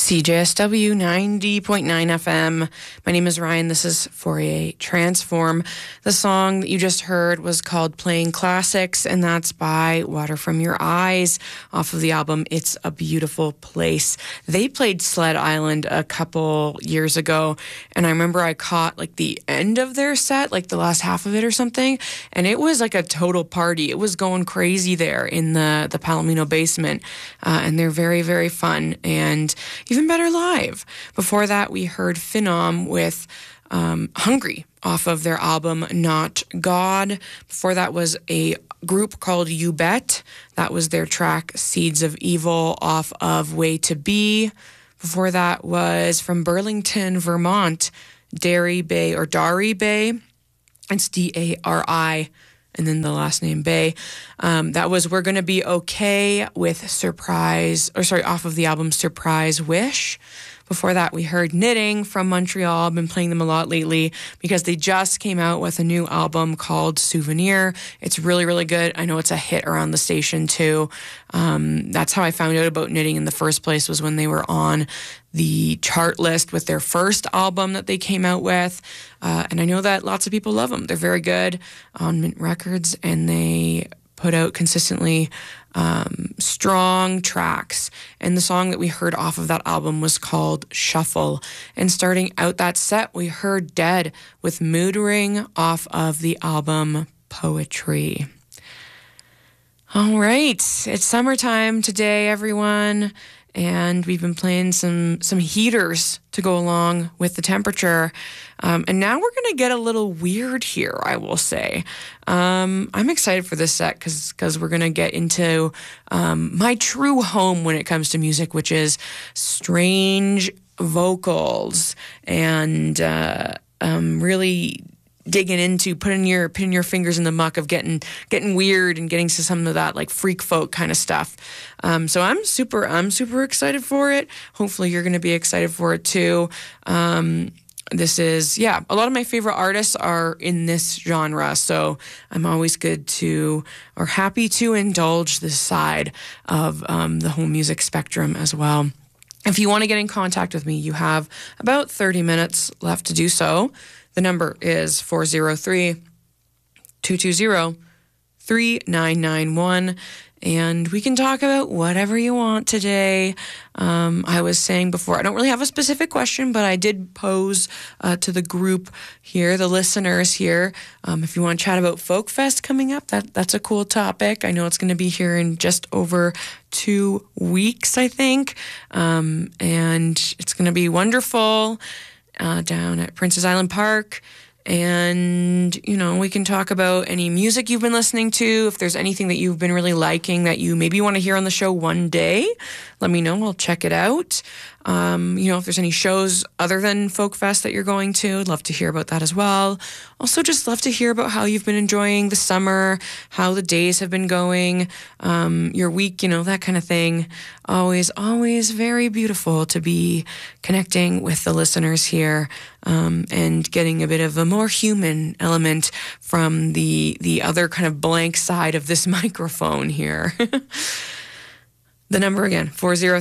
CJSW 90.9 FM. My name is Ryan. This is Fourier Transform. The song that you just heard was called Playing Classics, and that's by Water From Your Eyes off of the album It's a Beautiful Place. They played Sled Island a couple years ago, and I remember I caught like the end of their set, like the last half of it or something, and it was like a total party. It was going crazy there in the Palomino basement, and they're very, very fun and even better live. Before that, we heard Phenom with Hungry off of their album Not God. Before that was a group called You Bet. That was their track Seeds of Evil off of Way to Be. Before that was from Burlington, Vermont, Dari Bay. It's D-A-R-I. And then the last name Bay. That was We're Gonna Be Okay with off of the album Surprise Wish. Before that, we heard Knitting from Montreal. I've been playing them a lot lately because they just came out with a new album called Souvenir. It's really, really good. I know it's a hit around the station too. That's how I found out about Knitting in the first place, was when they were on the chart list with their first album that they came out with. And I know that lots of people love them. They're very good on Mint Records, and they put out consistently strong tracks. And the song that we heard off of that album was called Shuffle. And starting out that set, we heard Dead with Mood Ring off of the album Poetry. All right, it's summertime today, everyone. And we've been playing some heaters to go along with the temperature. And now we're going to get a little weird here, I will say. I'm excited for this set because we're going to get into my true home when it comes to music, which is strange vocals and really digging into putting your fingers in the muck of getting weird and getting to some of that like freak folk kind of stuff. So I'm super excited for it. Hopefully you're going to be excited for it too. This is, a lot of my favorite artists are in this genre, so I'm always happy to indulge this side of the whole music spectrum as well. If you want to get in contact with me, you have about 30 minutes left to do so. The number is 403-220-3991, and we can talk about whatever you want today. I was saying before, I don't really have a specific question, but I did pose to the group here, the listeners here, if you want to chat about Folk Fest coming up, that's a cool topic. I know it's going to be here in just over 2 weeks, I think, and it's going to be wonderful. Down at Princess Island Park. And, we can talk about any music you've been listening to. If there's anything that you've been really liking that you maybe want to hear on the show one day, let me know. I'll check it out. If there's any shows other than Folk Fest that you're going to, I'd love to hear about that as well. Also, just love to hear about how you've been enjoying the summer, how the days have been going, your week, that kind of thing. Always very beautiful to be connecting with the listeners here, and getting a bit of a more human element from the other kind of blank side of this microphone here. The number again,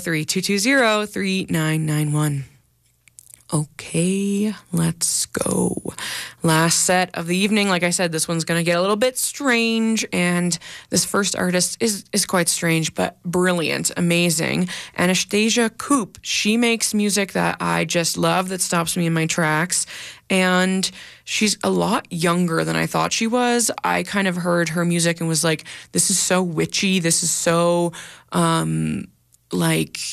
403-220-3991. Okay, let's go. Last set of the evening. Like I said, this one's going to get a little bit strange, and this first artist is quite strange, but brilliant, amazing. Anastasia Coop. She makes music that I just love, that stops me in my tracks, and she's a lot younger than I thought she was. I kind of heard her music and was like, this is so witchy, this is so, like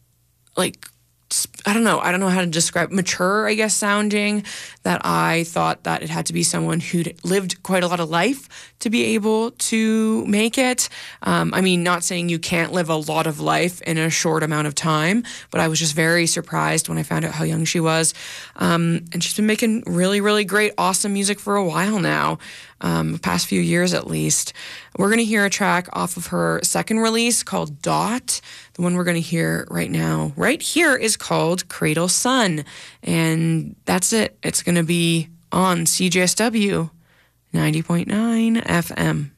I don't know how to describe, mature, I guess, sounding, that I thought that it had to be someone who'd lived quite a lot of life to be able to make it. Not saying you can't live a lot of life in a short amount of time, but I was just very surprised when I found out how young she was. And she's been making really, really great, awesome music for a while now, the past few years at least. We're going to hear a track off of her second release called Dot. The one we're going to hear right now, right here, is called Cradle Sun. And that's it. It's going to be on CJSW 90.9 FM.